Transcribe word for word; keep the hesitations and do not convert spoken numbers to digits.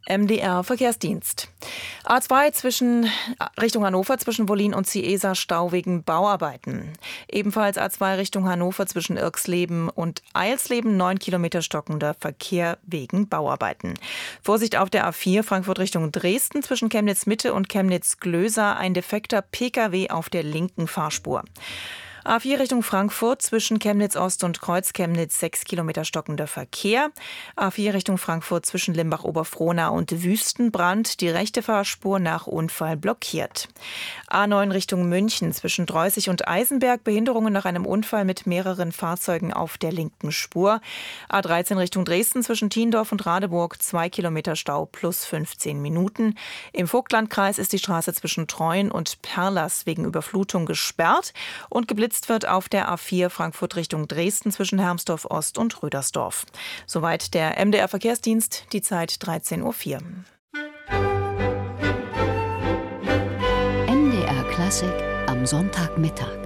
M D R Verkehrsdienst. A zwei zwischen, Richtung Hannover zwischen Wollin und Ciesa Stau wegen Bauarbeiten. Ebenfalls A zwei Richtung Hannover zwischen Irxleben und Eilsleben neun Kilometer stockender Verkehr wegen Bauarbeiten. Vorsicht auf der A vier Frankfurt Richtung Dresden zwischen Chemnitz Mitte und Chemnitz Glösa ein defekter P K W auf der linken Fahrspur. A vier Richtung Frankfurt zwischen Chemnitz Ost und Kreuz-Chemnitz sechs Kilometer stockender Verkehr. A vier Richtung Frankfurt zwischen Limbach-Oberfrohna und Wüstenbrand. Die rechte Fahrspur nach Unfall blockiert. A neun Richtung München zwischen Dreußig und Eisenberg. Behinderungen nach einem Unfall mit mehreren Fahrzeugen auf der linken Spur. A dreizehn Richtung Dresden zwischen Thiendorf und Radeburg. zwei Kilometer Stau plus fünfzehn Minuten. Im Vogtlandkreis ist die Straße zwischen Treuen und Perlers wegen Überflutung gesperrt und geblitzt wird auf der A vier Frankfurt Richtung Dresden zwischen Hermsdorf Ost und Rüdersdorf. Soweit der M D R Verkehrsdienst, die Zeit dreizehn Uhr vier. M D R Klassik am Sonntagmittag.